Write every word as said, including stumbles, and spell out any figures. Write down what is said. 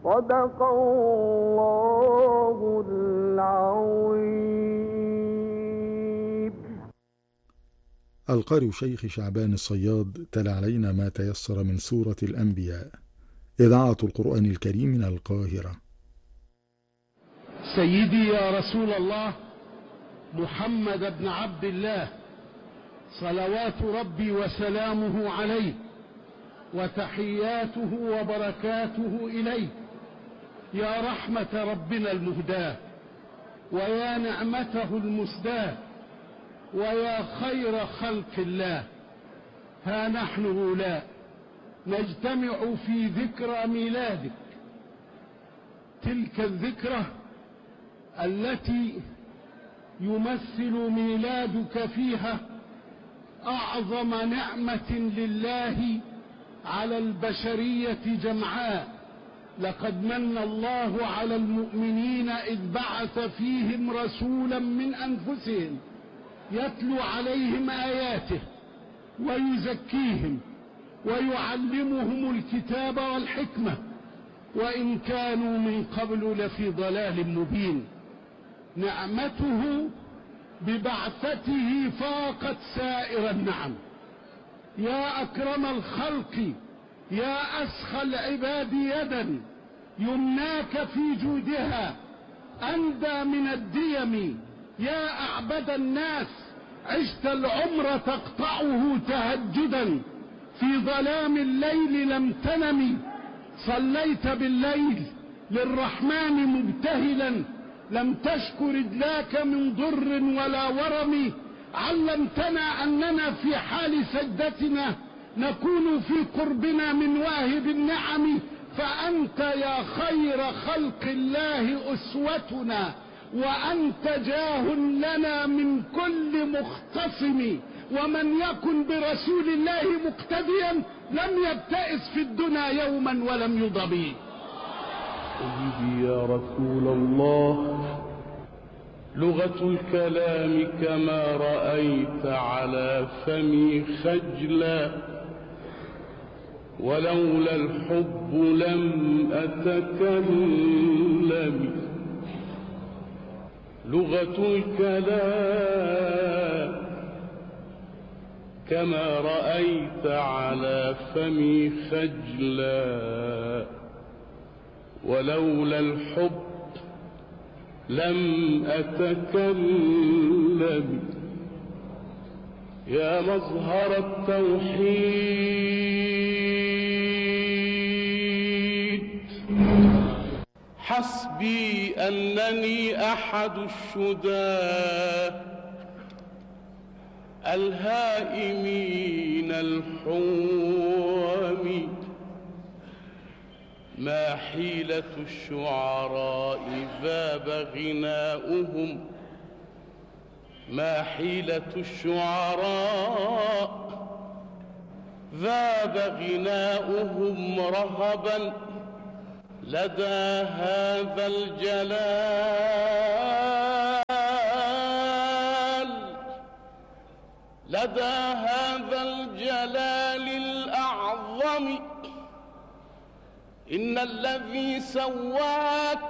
صدق الله العظيم. القارئ شيخ شعبان الصياد تلا علينا ما تيسر من سورة الأنبياء. إذاعة القرآن الكريم من القاهرة. سيدي يا رسول الله محمد بن عبد الله، صلوات ربي وسلامه عليه وتحياته وبركاته إليه، يا رحمة ربنا المهداة، ويا نعمته المسداة، ويا خير خلق الله. ها نحن هؤلاء نجتمع في ذكرى ميلادك، تلك الذكرى التي يمثل ميلادك فيها أعظم نعمة لله على البشرية جمعاء. لقد من الله على المؤمنين إذ بعث فيهم رسولا من أنفسهم يتلو عليهم آياته ويزكيهم ويعلمهم الكتاب والحكمة، وإن كانوا من قبل لفي ضلال مبين. نعمته ببعثته فاقت سائر النعم. يا أكرم الخلق، يا أسخى العباد يدا، يمناك في جودها أندى من الديم. يا أعبد الناس، عشت العمر تقطعه تهجدا، في ظلام الليل لم تنم. صليت بالليل للرحمن مبتهلا، لم تشك رجلاك من ضر ولا ورم. علمتنا أننا في حال سجدتنا نكون في قربنا من واهب النعم. فأنت يا خير خلق الله أسوتنا، وأنت جاه لنا من كل مختصم. ومن يكن برسول الله مقتديا لم يبتئس في الدنيا يوما ولم يضبي. سيدي يا رسول الله، لغة الكلام كما رأيت على فمي خجلا، ولولا الحب لم أتكلم. لغة الكلام كما رأيت على فمي خجلا، ولولا الحب لم أتكلم. يا مظهر التوحيد، حسبي أنني أحد الشداه الهائمين الحوم. ما حيلة الشعراء ذاب غناؤهم، ما حيلة الشعراء ذاب غناؤهم رهبا لدى هذا الجلال، لدى هذا الجلال الأعظم. إن الذي سواك